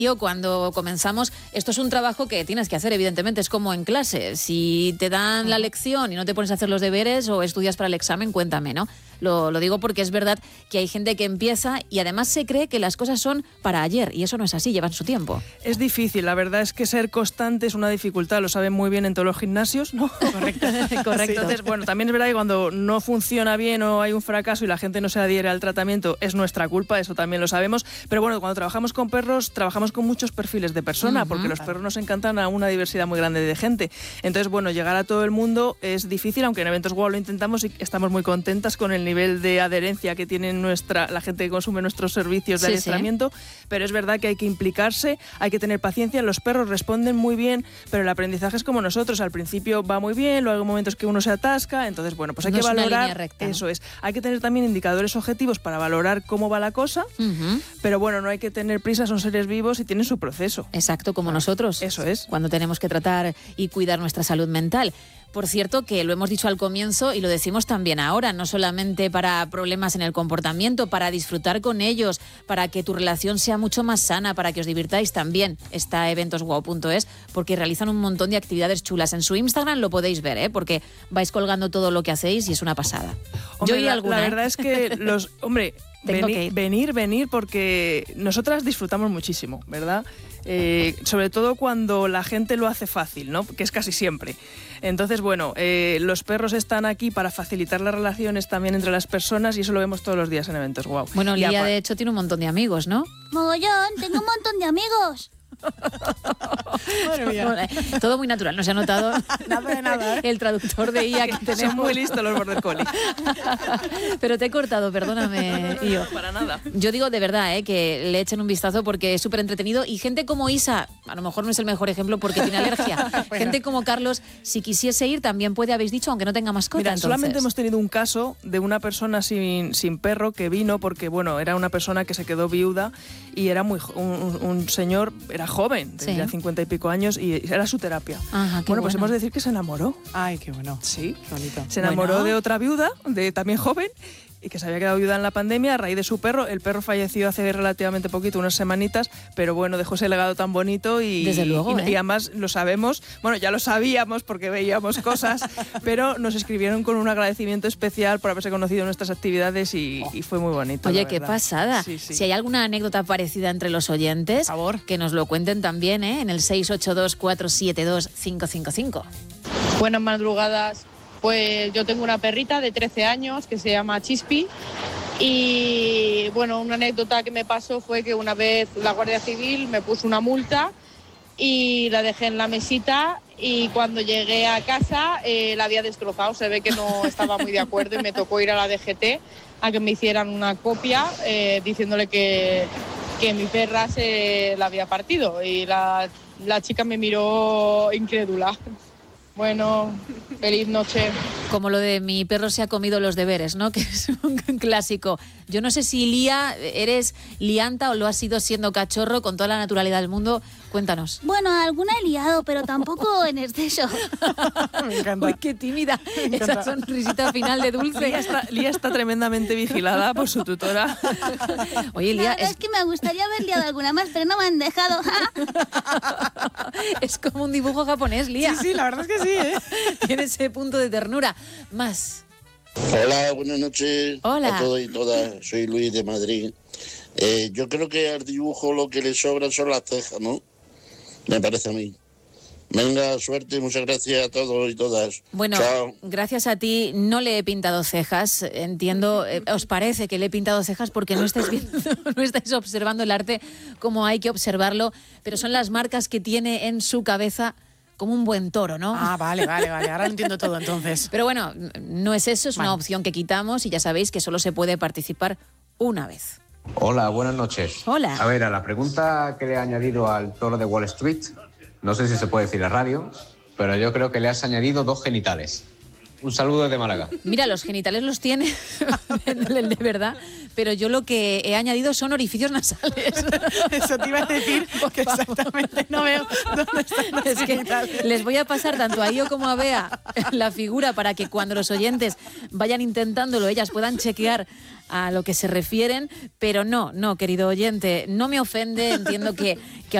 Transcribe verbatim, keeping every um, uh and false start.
Yo cuando comenzamos, esto es un trabajo que tienes que hacer, evidentemente, es como en clase. Si te dan la lección y no te pones a hacer los deberes o estudias para el examen, cuéntame, ¿no? Lo, lo digo porque es verdad que hay gente que empieza y además se cree que las cosas son para ayer y eso no es así, llevan su tiempo. Es difícil, la verdad es que ser constante es una dificultad, lo saben muy bien en todos los gimnasios, ¿no? Correcto. Correcto. Entonces, bueno, también es verdad que cuando no funciona bien o hay un fracaso y la gente no se adhiere al tratamiento, es nuestra culpa, eso también lo sabemos. Pero bueno, cuando trabajamos con perros, trabajamos con muchos perfiles de persona, uh-huh, porque los perros nos encantan a una diversidad muy grande de gente. Entonces, bueno, llegar a todo el mundo es difícil, aunque en Eventos Wow lo intentamos y estamos muy contentas con el nivel de adherencia que tiene nuestra, la gente que consume nuestros servicios de sí, adiestramiento, sí. Pero es verdad que hay que implicarse, hay que tener paciencia, los perros responden muy bien, pero el aprendizaje es como nosotros, al principio va muy bien, luego hay momentos que uno se atasca, entonces bueno, pues hay no que es valorar, una línea recta, ¿no? Eso es, hay que tener también indicadores objetivos para valorar cómo va la cosa, uh-huh. Pero bueno, no hay que tener prisa, son seres vivos y tienen su proceso. Exacto, como ah, nosotros. Eso es. Cuando tenemos que tratar y cuidar nuestra salud mental. Por cierto, que lo hemos dicho al comienzo y lo decimos también ahora, no solamente para problemas en el comportamiento, para disfrutar con ellos, para que tu relación sea mucho más sana, para que os divirtáis también. Está eventos wow punto es porque realizan un montón de actividades chulas. En su Instagram lo podéis ver, ¿eh? Porque vais colgando todo lo que hacéis y es una pasada. Hombre, Yo iré la, alguna, la ¿eh? verdad es que los... Hombre, Tengo venir, que ir. venir, venir, porque nosotras disfrutamos muchísimo, ¿verdad? Eh, sobre todo cuando la gente lo hace fácil, ¿no? Que es casi siempre. Entonces, bueno, eh, los perros están aquí para facilitar las relaciones también entre las personas y eso lo vemos todos los días en Eventos Wow. Bueno, Lía, apa- de hecho, tiene un montón de amigos, ¿no? Mogollón, tengo un montón de amigos. Bueno, todo muy natural, no se ha notado nada de nada, ¿eh? El traductor de I A que tenemos. Son muy listos los border collie. Pero te he cortado, perdóname, Io. No, para nada. Yo digo de verdad, ¿eh? Que le echen un vistazo porque es súper entretenido y gente como Isa, a lo mejor no es el mejor ejemplo porque tiene alergia. Bueno. Gente como Carlos, si quisiese ir también puede, habéis dicho, aunque no tenga mascota. Mira, entonces. solamente hemos tenido un caso de una persona sin, sin perro que vino porque, bueno, era una persona que se quedó viuda y era muy un, un señor, era joven, tenía sí. cincuenta y pico años y era su terapia. Ajá, bueno, bueno, pues hemos de decir que se enamoró. Ay, qué bueno. Sí, qué bonito. Se enamoró bueno. de otra viuda, de también joven, y que se había quedado viuda en la pandemia a raíz de su perro. El perro falleció hace relativamente poquito, unas semanitas, pero bueno, dejó ese legado tan bonito y, Desde luego, y, ¿eh? y además lo sabemos, bueno, ya lo sabíamos porque veíamos cosas, pero nos escribieron con un agradecimiento especial por haberse conocido en nuestras actividades y, y fue muy bonito. Oye, qué pasada. Sí, sí. Si hay alguna anécdota parecida entre los oyentes, por favor, que nos lo cuenten también, ¿eh? En el seis ocho dos, cuatro siete dos, cinco cinco cinco. Buenas madrugadas. Pues yo tengo una perrita de trece años que se llama Chispi y bueno, una anécdota que me pasó fue que una vez la Guardia Civil me puso una multa y la dejé en la mesita y cuando llegué a casa eh, la había destrozado, se ve que no estaba muy de acuerdo y me tocó ir a la D G T a que me hicieran una copia eh, diciéndole que, que mi perra se la había partido y la, la chica me miró incrédula. Bueno, feliz noche. Como lo de mi perro se ha comido los deberes, ¿no? Que es un clásico. Yo no sé si, Lía, eres lianta o lo has sido siendo cachorro con toda la naturalidad del mundo. Cuéntanos. Bueno, alguna he liado, pero tampoco en exceso. Me encanta. Uy, qué tímida. Esa sonrisita final de dulce. Lía está, Lía está tremendamente vigilada por su tutora. Oye, Lía, La verdad es... es que me gustaría haber liado alguna más, pero no me han dejado. Es como un dibujo japonés, Lía. Sí, sí, la verdad es que sí, ¿eh? Tiene ese punto de ternura. Más. Hola, buenas noches. Hola. A todos y todas. Soy Luis de Madrid. Eh, yo creo que al dibujo lo que le sobra son las cejas, ¿no? Me parece a mí. Venga, suerte, muchas gracias a todos y todas. Bueno, chao. Gracias a ti no le he pintado cejas, entiendo, eh, os parece que le he pintado cejas porque no estáis viendo, no estáis observando el arte como hay que observarlo, pero son las marcas que tiene en su cabeza como un buen toro, ¿no? Ah, vale, vale, vale, ahora lo entiendo todo entonces. Pero bueno, no es eso, es vale. Una opción que quitamos y ya sabéis que solo se puede participar una vez. Hola, buenas noches. Hola. A ver, a la pregunta que le he añadido al toro de Wall Street, no sé si se puede decir a radio, pero yo creo que le has añadido dos genitales. Un saludo desde Málaga. Mira, los genitales los tiene, el de verdad, pero yo lo que he añadido son orificios nasales. Eso te iba a decir, que exactamente no veo dónde están los Es que genitales. les voy a pasar tanto a Io como a Bea la figura para que cuando los oyentes vayan intentándolo, ellas puedan chequear a lo que se refieren, pero no, no, querido oyente, no me ofende, entiendo que, que